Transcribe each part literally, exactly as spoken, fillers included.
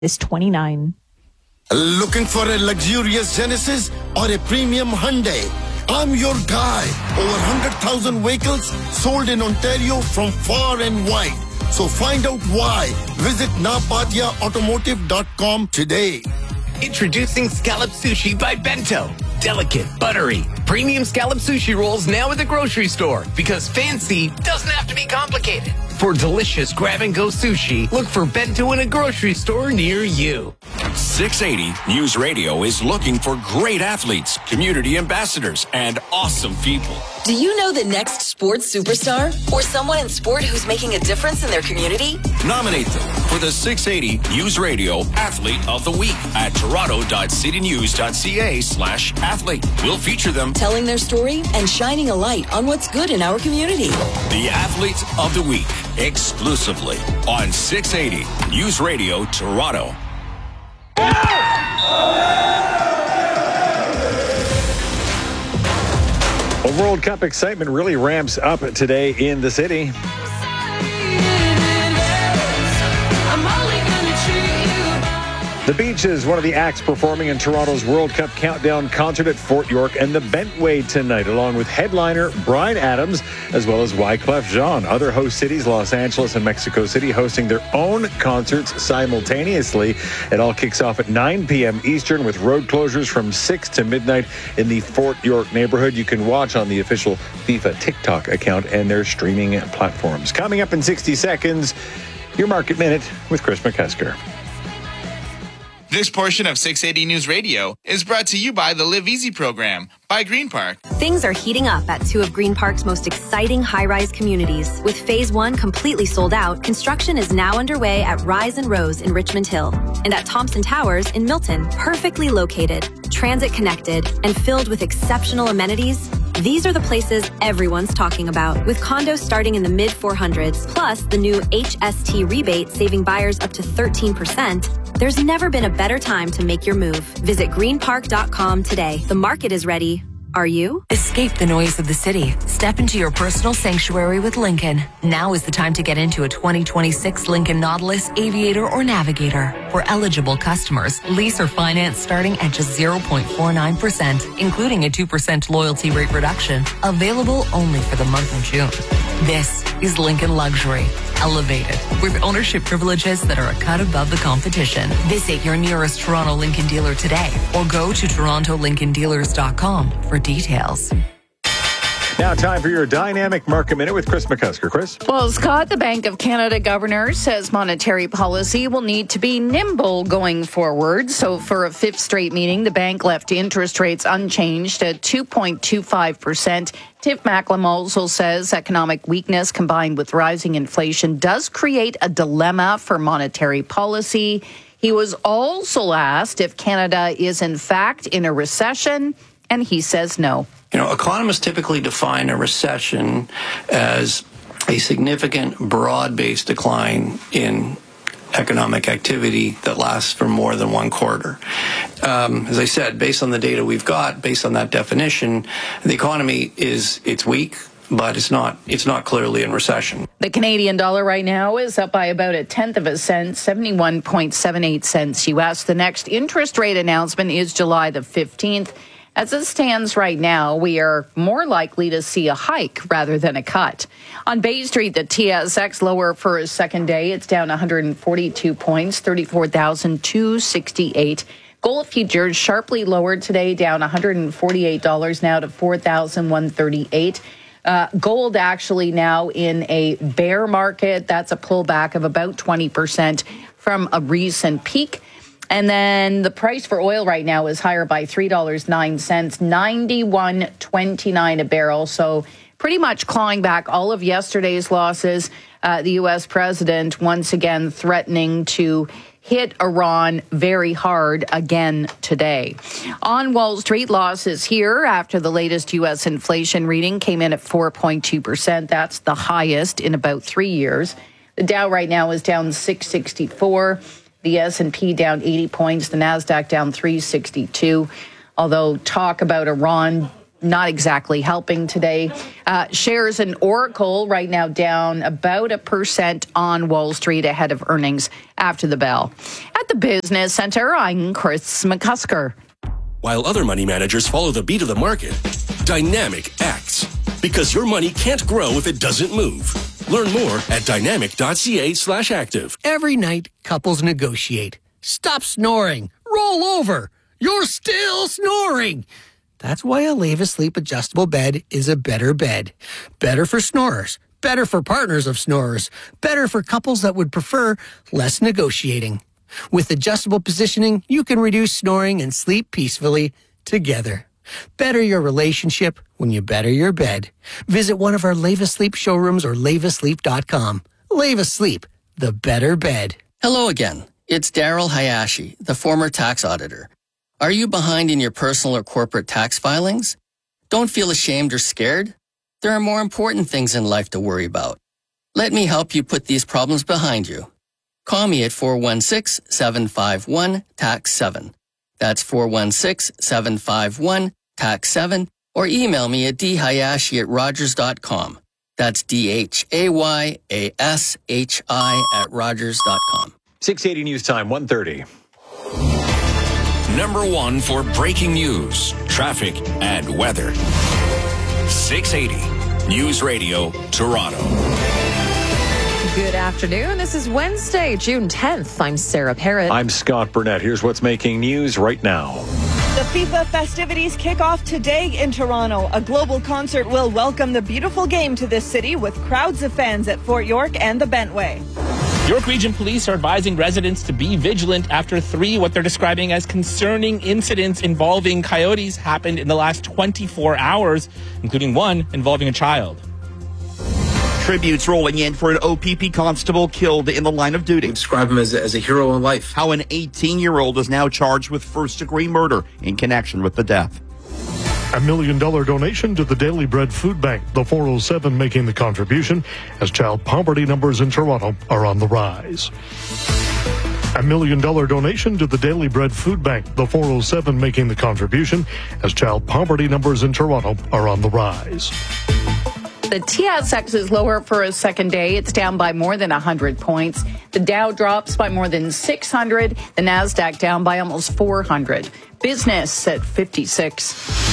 is twenty-nine. Looking for a luxurious Genesis or a premium Hyundai? I'm your guy. Over one hundred thousand vehicles sold in Ontario from far and wide. So find out why. Visit napatia automotive dot com today. Introducing Scallop Sushi by Bento. Delicate, buttery, premium scallop sushi rolls now at the grocery store, because fancy doesn't have to be complicated. For delicious grab-and-go sushi, look for Bento in a grocery store near you. six eighty News Radio is looking for great athletes, community ambassadors, and awesome people. Do you know the next sports superstar? Or someone in sport who's making a difference in their community? Nominate them for the six eighty News Radio Athlete of the Week at toronto.citynews.ca slash athlete. We'll feature them telling their story and shining a light on what's good in our community. The Athlete of the Week, exclusively on six eighty News Radio Toronto. Well, World Cup excitement really ramps up today in the city. The Beach is one of the acts performing in Toronto's World Cup Countdown concert at Fort York and the Bentway tonight, along with headliner Bryan Adams, as well as Wyclef Jean. Other host cities, Los Angeles and Mexico City, hosting their own concerts simultaneously. It all kicks off at nine p.m. Eastern, with road closures from six to midnight in the Fort York neighborhood. You can watch on the official FIFA TikTok account and their streaming platforms. Coming up in sixty seconds, your Market Minute with Chris McCusker. This portion of six eighty News Radio is brought to you by the Live Easy program by Green Park. Things are heating up at two of Green Park's most exciting high-rise communities. With Phase one completely sold out, construction is now underway at Rise and Rose in Richmond Hill and at Thompson Towers in Milton. Perfectly located, transit-connected, and filled with exceptional amenities, these are the places everyone's talking about. With condos starting in the mid four hundreds, plus the new H S T rebate saving buyers up to thirteen percent, there's never been a better time to make your move. Visit green park dot com today. The market is ready. Are you? Escape the noise of the city. Step into your personal sanctuary with Lincoln. Now is the time to get into a twenty twenty-six Lincoln Nautilus, Aviator, or Navigator. For eligible customers, lease or finance starting at just zero point four nine percent, including a two percent loyalty rate reduction. Available only for the month of June. This is Lincoln Luxury. Elevated, with ownership privileges that are a cut above the competition. Visit your nearest Toronto Lincoln dealer today or go to toronto lincoln dealers dot com for details. Now time for your Dynamic Market Minute with Chris McCusker. Chris? Well, Scott, the Bank of Canada governor says monetary policy will need to be nimble going forward. So for a fifth straight meeting, the bank left interest rates unchanged at two point two five percent. Tiff Macklem also says economic weakness combined with rising inflation does create a dilemma for monetary policy. He was also asked if Canada is in fact in a recession, and he says no. You know, economists typically define a recession as a significant broad-based decline in economic activity that lasts for more than one quarter. Um, as I said, based on the data we've got, based on that definition, the economy is it's weak, but it's not it's not clearly in recession. The Canadian dollar right now is up by about a tenth of a cent, seventy-one point seven eight cents U S. The next interest rate announcement is July the fifteenth. As it stands right now, we are more likely to see a hike rather than a cut. On Bay Street, the T S X lower for a second day. It's down one hundred forty-two points, thirty-four thousand two hundred sixty-eight. Gold futures sharply lowered today, down one hundred forty-eight dollars now to four thousand one hundred thirty-eight dollars. Uh, gold actually now in a bear market. That's a pullback of about twenty percent from a recent peak. And then the price for oil right now is higher by three dollars and nine cents, ninety-one twenty-nine a barrel. So pretty much clawing back all of yesterday's losses. Uh, the U S president once again threatening to hit Iran very hard again today. On Wall Street, losses here after the latest U S inflation reading came in at four point two percent. That's the highest in about three years. The Dow right now is down six sixty-four. The S and P down eighty points. The NASDAQ down three sixty-two. Although talk about Iran not exactly helping today. Uh, shares in Oracle right now down about a percent on Wall Street ahead of earnings after the bell. At the Business Center, I'm Chris McCusker. While other money managers follow the beat of the market, Dynamic acts. Because your money can't grow if it doesn't move. Learn more at dynamic.ca slash active. Every night, couples negotiate. Stop snoring. Roll over. You're still snoring. That's why a Leva Sleep adjustable bed is a better bed. Better for snorers. Better for partners of snorers. Better for couples that would prefer less negotiating. With adjustable positioning, you can reduce snoring and sleep peacefully together. Better your relationship when you better your bed. Visit one of our Leva Sleep showrooms or leva sleep dot com. Leva Sleep, the better bed. Hello again. It's Daryl Hayashi, the former tax auditor. Are you behind in your personal or corporate tax filings? Don't feel ashamed or scared. There are more important things in life to worry about. Let me help you put these problems behind you. Call me at four one six, seven five one, T A X seven. That's four one six, seven five one, T A X seven, or email me at d hayashi at rogers dot com. That's D H A Y A S H I at rogers dot com. six eighty News Time, one thirty. Number one for breaking news, traffic, and weather. six eighty News Radio, Toronto. Good afternoon. This is Wednesday, June tenth. I'm Sarah Parrott. I'm Scott Burnett. Here's what's making news right now. The FIFA festivities kick off today in Toronto. A global concert will welcome the beautiful game to this city with crowds of fans at Fort York and the Bentway. York Region Police are advising residents to be vigilant after three what they're describing as concerning incidents involving coyotes happened in the last twenty-four hours, including one involving a child. Tributes rolling in for an O P P constable killed in the line of duty. We describe him as a, as a hero in life. How an eighteen-year-old is now charged with first-degree murder in connection with the death. A million dollar donation to the Daily Bread Food Bank, the four oh seven making the contribution as child poverty numbers in Toronto are on the rise. A million dollar donation to the Daily Bread Food Bank, the four oh seven making the contribution as child poverty numbers in Toronto are on the rise. The T S X is lower for a second day. It's down by more than one hundred points. The Dow drops by more than six hundred. The Nasdaq down by almost four hundred. Business at fifty-six.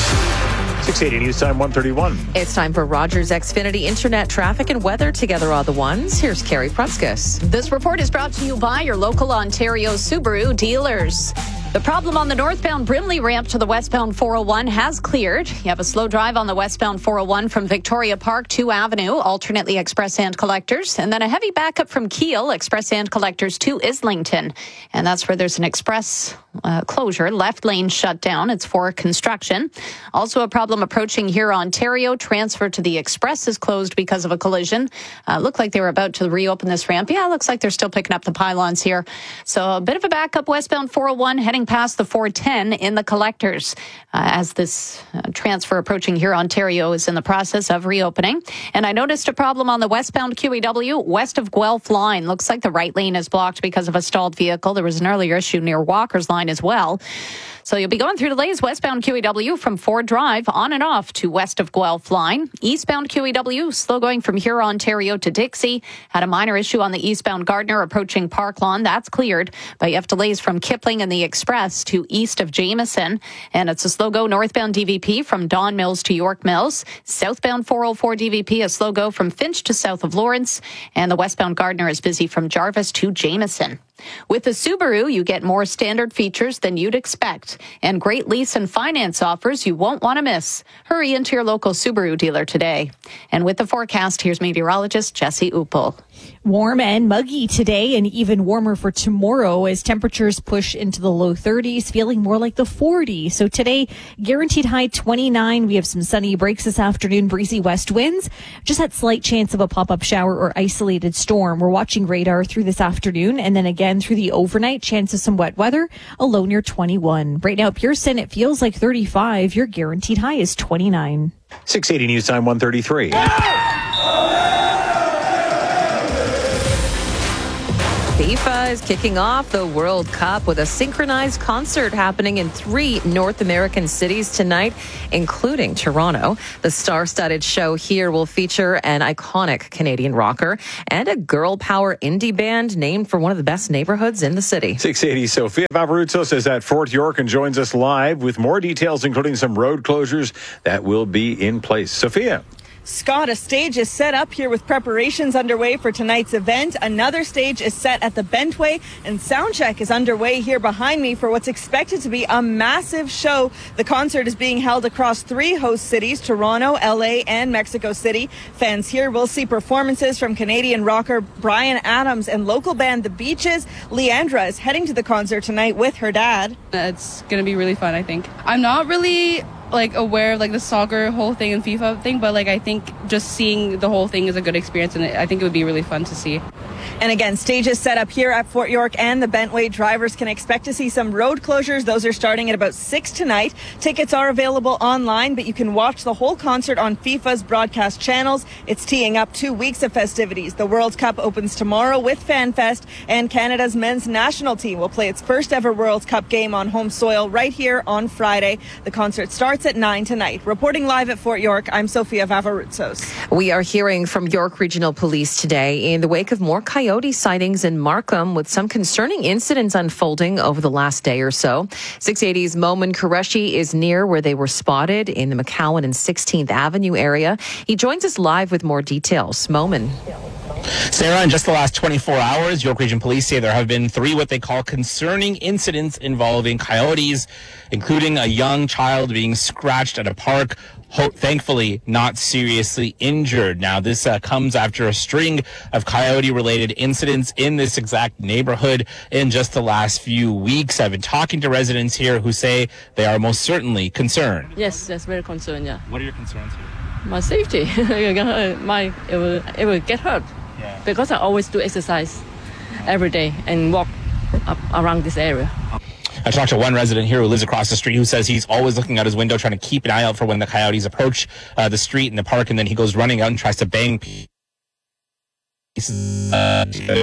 six eighty News Time, one thirty-one. It's time for Rogers Xfinity Internet traffic and weather together all the ones. Here's Carrie Pruskus. This report is brought to you by your local Ontario Subaru dealers. The problem on the northbound Brimley ramp to the westbound four oh one has cleared. You have a slow drive on the westbound four oh one from Victoria Park to Avenue, alternately express hand collectors, and then a heavy backup from Kiel, express hand collectors to Islington. And that's where there's an express uh, closure, left lane shut down. It's for construction. Also a problem approaching here, Ontario. Transfer to the express is closed because of a collision. Uh, looked like they were about to reopen this ramp. Yeah, looks like they're still picking up the pylons here. So a bit of a backup westbound four oh one heading past the four ten in the collectors uh, as this uh, transfer approaching here, Ontario is in the process of reopening. And I noticed a problem on the westbound Q E W west of Guelph line. Looks like the right lane is blocked because of a stalled vehicle. There was an earlier issue near Walker's line as well. So you'll be going through delays westbound Q E W from Ford Drive on and off to west of Guelph line. Eastbound Q E W slow going from here, Ontario to Dixie. Had a minor issue on the eastbound Gardner approaching Park Lawn. That's cleared, but you have delays from Kipling and the Express to east of Jameson. And it's a slow go northbound D V P from Don Mills to York Mills. Southbound four oh four D V P a slow go from Finch to south of Lawrence. And the westbound Gardner is busy from Jarvis to Jameson. With the Subaru, you get more standard features than you'd expect and great lease and finance offers you won't want to miss. Hurry into your local Subaru dealer today. And with the forecast, here's meteorologist Jesse Uppel. Warm and muggy today and even warmer for tomorrow as temperatures push into the low thirties, feeling more like the forties. So today, guaranteed high twenty-nine. We have some sunny breaks this afternoon, breezy west winds. Just that slight chance of a pop-up shower or isolated storm. We're watching radar through this afternoon and then again through the overnight. Chance of some wet weather, a low near twenty-one. Right now, Pearson, it feels like thirty-five. Your guaranteed high is twenty-nine. six eighty News Time, one thirty-three. FIFA is kicking off the World Cup with a synchronized concert happening in three North American cities tonight, including Toronto. The star-studded show here will feature an iconic Canadian rocker and a girl power indie band named for one of the best neighborhoods in the city. six eighty, Sophia Vavarutsos is at Fort York and joins us live with more details, including some road closures that will be in place. Sophia. Scott, a stage is set up here with preparations underway for tonight's event. Another stage is set at the Bentway, and soundcheck is underway here behind me for what's expected to be a massive show. The concert is being held across three host cities, Toronto, L A, and Mexico City. Fans here will see performances from Canadian rocker Bryan Adams and local band The Beaches. Leandra is heading to the concert tonight with her dad. It's going to be really fun, I think. I'm not really like aware of like the soccer whole thing and FIFA thing, but like I think just seeing the whole thing is a good experience, and I think it would be really fun to see. And again, stages set up here at Fort York and the Bentway. Drivers can expect to see some road closures. Those are starting at about six tonight. Tickets are available online, but you can watch the whole concert on FIFA's broadcast channels. It's teeing up two weeks of festivities. The World Cup opens tomorrow with FanFest, and Canada's men's national team will play its first ever World Cup game on home soil right here on Friday. The concert starts at nine tonight. Reporting live at Fort York, I'm Sophia Vavarutsos. We are hearing from York Regional Police today in the wake of more coyote sightings in Markham, with some concerning incidents unfolding over the last day or so. six eighty's Momin Qureshi is near where they were spotted in the McCowan and sixteenth Avenue area. He joins us live with more details. Momin. Sarah, in just the last twenty-four hours, York Region Police say there have been three what they call concerning incidents involving coyotes, including a young child being scratched at a park, ho- thankfully not seriously injured. Now, this uh, comes after a string of coyote-related incidents in this exact neighborhood in just the last few weeks. I've been talking to residents here who say they are most certainly concerned. Yes, that's very concerned, yeah. What are your concerns here? My safety. My, it will, it will get hurt. Yeah. Because I always do exercise every day and walk up around this area. I talked to one resident here who lives across the street who says he's always looking out his window trying to keep an eye out for when the coyotes approach uh, the street and the park, and then he goes running out and tries to bang pieces. Uh,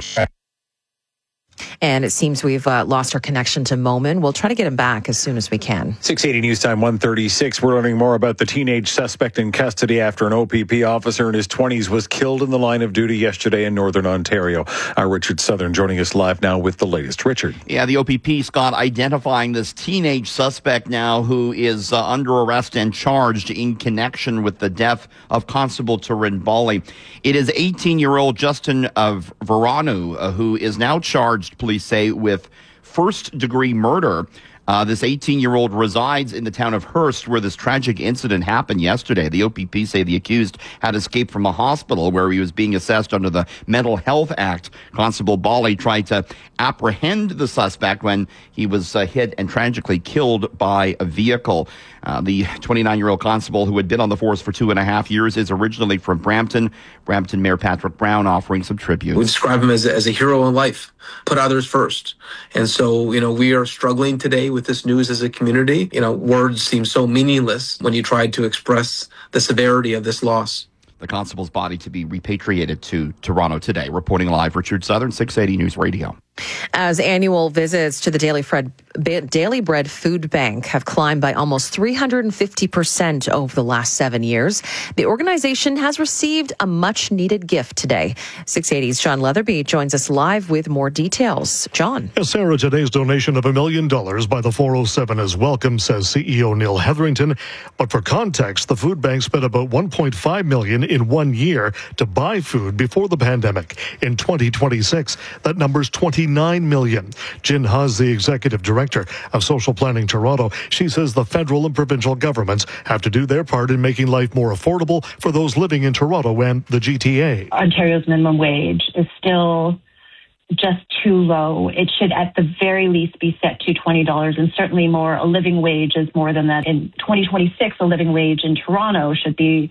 And it seems we've uh, lost our connection to Momin. We'll try to get him back as soon as we can. six eighty News Time, one thirty-six. We're learning more about the teenage suspect in custody after an O P P officer in his twenties was killed in the line of duty yesterday in Northern Ontario. Our Richard Southern joining us live now with the latest. Richard. Yeah, the O P P, Scott, identifying this teenage suspect now who is uh, under arrest and charged in connection with the death of Constable Turin Bali. It is eighteen-year-old Justin uh, Veranu, uh, who is now charged, police say, with first-degree murder. Uh, this eighteen-year-old resides in the town of Hearst, where this tragic incident happened yesterday. The O P P say the accused had escaped from a hospital where he was being assessed under the Mental Health Act. Constable Bali tried to apprehend the suspect when he was uh, hit and tragically killed by a vehicle. Uh, the twenty-nine-year-old constable, who had been on the force for two and a half years, is originally from Brampton. Brampton Mayor Patrick Brown offering some tribute. We describe him as a, as a hero in life, put others first. And so, you know, we are struggling today with this news as a community. You know, words seem so meaningless when you try to express the severity of this loss. The constable's body to be repatriated to Toronto today. Reporting live, Richard Southern, six eighty News Radio. As annual visits to the Daily Bread, Daily Bread Food Bank have climbed by almost three hundred fifty percent over the last seven years, the organization has received a much-needed gift today. six eighty's John Leatherby joins us live with more details. John. Yes, Sarah, today's donation of a million dollars by the four oh seven is welcome, says C E O Neil Hetherington. But for context, the food bank spent about one point five million dollars in one year to buy food before the pandemic. In twenty twenty-six, that number's twenty-nine million dollars. Jin Haas, the executive director of Social Planning Toronto, she says the federal and provincial governments have to do their part in making life more affordable for those living in Toronto and the G T A. Ontario's minimum wage is still just too low. It should at the very least be set to twenty dollars, and certainly more. A living wage is more than that. In twenty twenty-six, a living wage in Toronto should be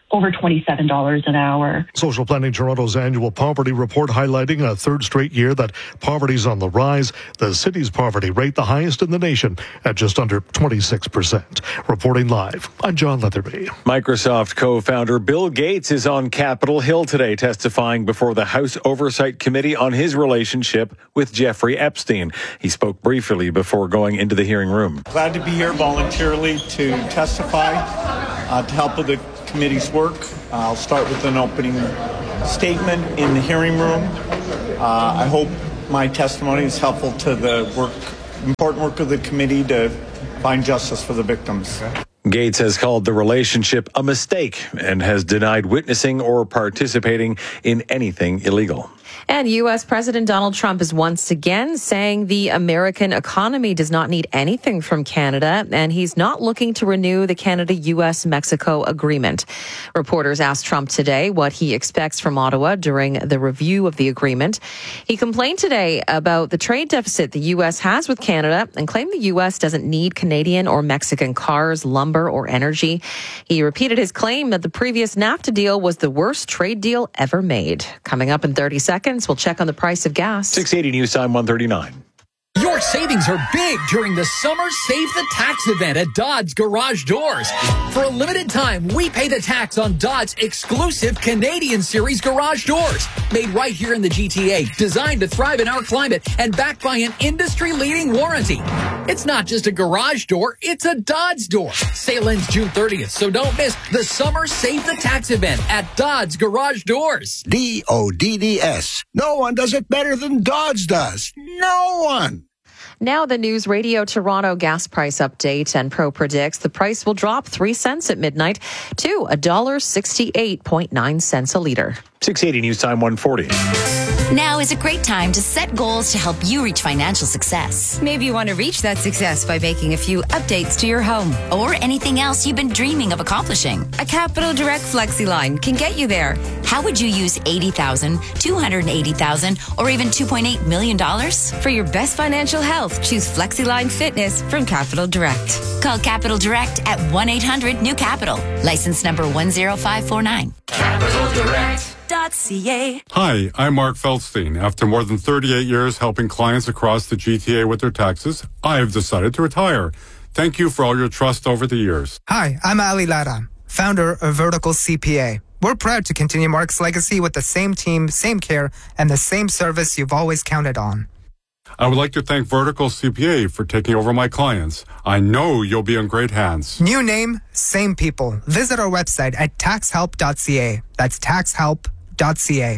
over twenty-seven dollars an hour. Social Planning Toronto's annual poverty report highlighting a third straight year that poverty's on the rise. The city's poverty rate the highest in the nation at just under twenty-six percent. Reporting live, I'm John Leatherby. Microsoft co-founder Bill Gates is on Capitol Hill today testifying before the House Oversight Committee on his relationship with Jeffrey Epstein. He spoke briefly before going into the hearing room. Glad to be here voluntarily to testify, uh, to help with the committee's work. Uh, I'll start with an opening statement in the hearing room. Uh, I hope my testimony is helpful to the work, important work of the committee to find justice for the victims. Gates has called the relationship a mistake and has denied witnessing or participating in anything illegal. And U S. President Donald Trump is once again saying the American economy does not need anything from Canada, and he's not looking to renew the Canada-U S Mexico agreement. Reporters asked Trump today what he expects from Ottawa during the review of the agreement. He complained today about the trade deficit the U S has with Canada and claimed the U S doesn't need Canadian or Mexican cars, lumber, or energy. He repeated his claim that the previous NAFTA deal was the worst trade deal ever made. Coming up in thirty seconds, we'll check on the price of gas. six eighty News Time one thirty-nine. Your savings are big during the Summer Save the Tax event at Dodd's Garage Doors. For a limited time, we pay the tax on Dodd's exclusive Canadian Series garage doors. Made right here in the G T A, designed to thrive in our climate, and backed by an industry-leading warranty. It's not just a garage door, it's a Dodd's door. Sale ends June thirtieth, so don't miss the Summer Save the Tax event at Dodd's Garage Doors. D O D D S. No one does it better than Dodd's does. No one. Now the News Radio Toronto gas price update, and Pro predicts the price will drop three cents at midnight to one dollar sixty-eight point nine cents a litre. six eighty News Time one forty. Now is a great time to set goals to help you reach financial success. Maybe you want to reach that success by making a few updates to your home or anything else you've been dreaming of accomplishing. A Capital Direct FlexiLine can get you there. How would you use eighty thousand dollars, two hundred eighty thousand dollars, or even two point eight million dollars? For your best financial health, choose FlexiLine Fitness from Capital Direct. Call Capital Direct at one eight hundred new capital. License number one zero five four nine. Capital Direct. Hi, I'm Mark Feldstein. After more than thirty-eight years helping clients across the G T A with their taxes, I have decided to retire. Thank you for all your trust over the years. Hi, I'm Ali Lara, founder of Vertical C P A. We're proud to continue Mark's legacy with the same team, same care, and the same service you've always counted on. I would like to thank Vertical C P A for taking over my clients. I know you'll be in great hands. New name, same people. Visit our website at tax help dot c a. That's tax help dot c a.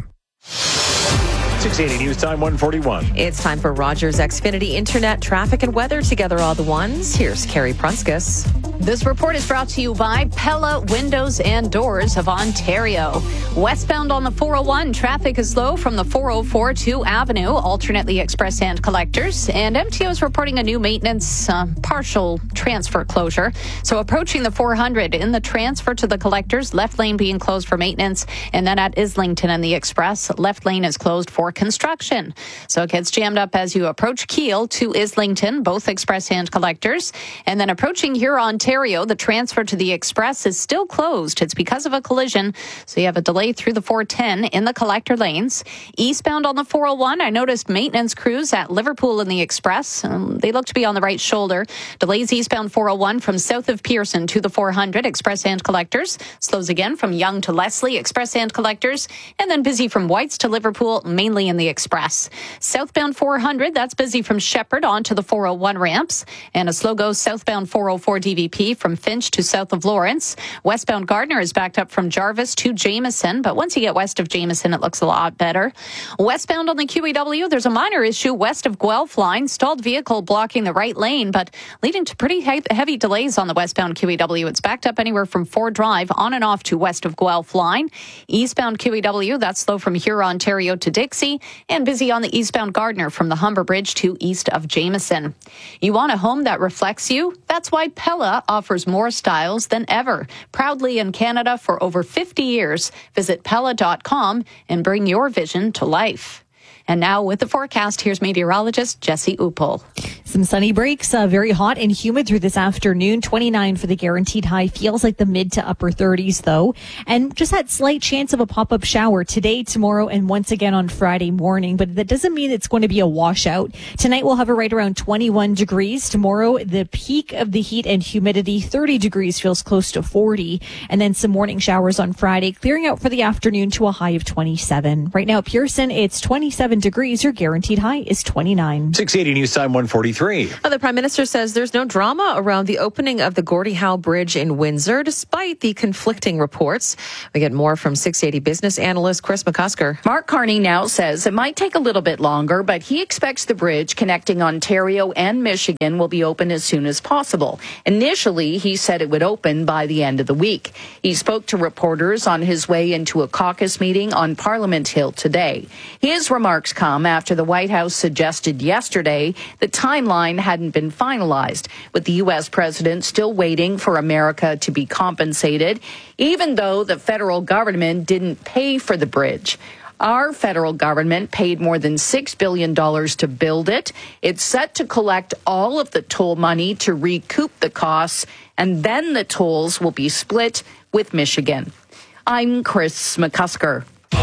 six eighty News Time one forty-one. It's time for Rogers Xfinity Internet, traffic, and weather together all the ones. Here's Carrie Prunskis. This report is brought to you by Pella Windows and Doors of Ontario. Westbound on the four oh one, traffic is slow from the four oh four to Avenue, alternately express and collectors. And M T O is reporting a new maintenance uh, partial transfer closure. So approaching the four hundred in the transfer to the collectors, left lane being closed for maintenance. And then at Islington and the express, left lane is closed for construction. So it gets jammed up as you approach Keele to Islington, both express and collectors. And then approaching here Ontario, the transfer to the express is still closed. It's because of a collision. So you have a delay through the four ten in the collector lanes. Eastbound on the four oh one, I noticed maintenance crews at Liverpool in the express. Um, they look to be on the right shoulder. Delays eastbound four oh one from south of Pearson to the four hundred, express and collectors. Slows again from Yonge to Leslie, express and collectors. And then busy from Whites to Liverpool, mainly in the express. Southbound four hundred, that's busy from Shepherd onto the four oh one ramps. And a slow go southbound four oh four D V P from Finch to south of Lawrence. Westbound Gardner is backed up from Jarvis to Jameson, but once you get west of Jameson, it looks a lot better. Westbound on the Q E W, there's a minor issue west of Guelph line. Stalled vehicle blocking the right lane, but leading to pretty he- heavy delays on the westbound Q E W. It's backed up anywhere from Ford Drive on and off to west of Guelph line. Eastbound Q E W, that's slow from here, Ontario to Dixie, and busy on the eastbound Gardner from the Humber Bridge to east of Jameson. You want a home that reflects you? That's why Pella offers more styles than ever. Proudly in Canada for over fifty years. Visit Pella dot com and bring your vision to life. And now with the forecast, here's meteorologist Jesse Upol. Some sunny breaks, uh, very hot and humid through this afternoon. twenty-nine for the guaranteed high. Feels like the mid to upper thirties, though. And just that slight chance of a pop-up shower today, tomorrow, and once again on Friday morning. But that doesn't mean it's going to be a washout. Tonight we'll have it right around twenty-one degrees. Tomorrow, the peak of the heat and humidity, thirty degrees, feels close to forty. And then some morning showers on Friday, clearing out for the afternoon to a high of twenty-seven. Right now, Pearson, it's twenty-seven degrees. Your guaranteed high is twenty-nine. six eighty News Time one forty-three. Well, the Prime Minister says there's no drama around the opening of the Gordie Howe Bridge in Windsor, despite the conflicting reports. We get more from six eighty business analyst Chris McCusker. Mark Carney now says it might take a little bit longer, but he expects the bridge connecting Ontario and Michigan will be open as soon as possible. Initially, he said it would open by the end of the week. He spoke to reporters on his way into a caucus meeting on Parliament Hill today. His remarks come after the White House suggested yesterday the timeline hadn't been finalized, with the U S president still waiting for America to be compensated, even though the federal government didn't pay for the bridge. Our federal government paid more than six billion dollars to build it. It's set to collect all of the toll money to recoup the costs, and then the tolls will be split with Michigan. I'm Chris McCusker.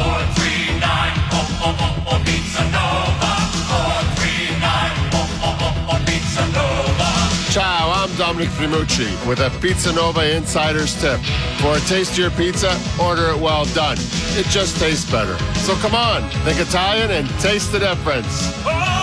Ciao, I'm Dominic Primucci with a Pizza Nova Insider's Tip. For a tastier pizza, order it well done. It just tastes better. So come on, think Italian and taste the difference.